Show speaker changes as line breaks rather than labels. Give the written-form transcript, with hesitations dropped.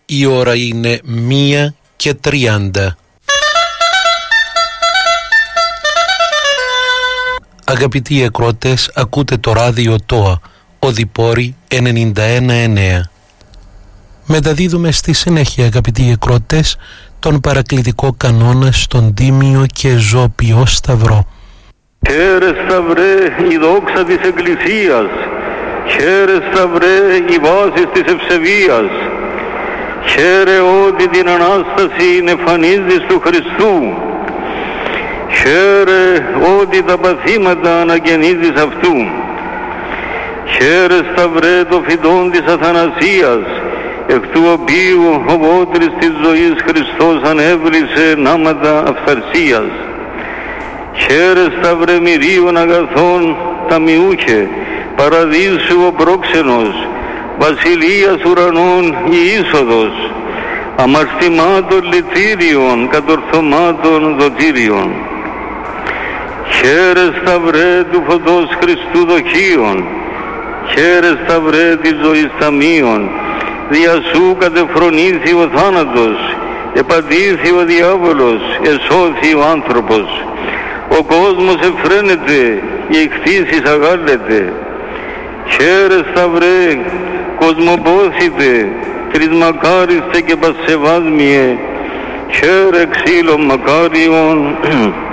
Η ώρα είναι 1:30. Αγαπητοί ακροατές, ακούτε το ράδιο ΤΟΑ, Οδυπόρη 91,9. Μεταδίδουμε στη συνέχεια, αγαπητοί ακροατές, τον παρακλητικό κανόνα στον Τίμιο και Ζώπιο Σταυρό.
Χαίρε Σταυρέ η δόξα της Εκκλησίας, χαίρε Σταυρέ η βάση της ευσεβίας, χαίρε ότι την Ανάσταση εμφανίζεις του Χριστού, χαίρε ότι τα παθήματα αναγεννίζεις αυτού, χαίρε Σταυρέ το φυτόν της Αθανασίας, εκ του οποίου ο βότρης της ζωής Χριστός ανέβλησε νάματα αυθαρσίας. Χαίρε Σταυρέ μυρίων αγαθών ταμιούχε, παραδείσου ο πρόξενος, βασιλείας ουρανών η είσοδος, αμαρτημάτων λυτήριων, κατορθωμάτων δοτήριων. Χαίρε Σταυρέ του φωτός Χριστού δοχείων, χαίρε Σταυρέ της ζωής ταμείων, δια σου κατεφρονήθη ο θάνατος, επαντήθη ο διάβολος, εσώθη ο άνθρωπος. Ο κόσμος εφραίνεται, η εκθήσεις αγάλλεται. Χαίρε Σταυρέ, κοσμοπόθητε, τρισμακάριστε και πασεβάσμιε, χαίρε ξύλο μακάριον,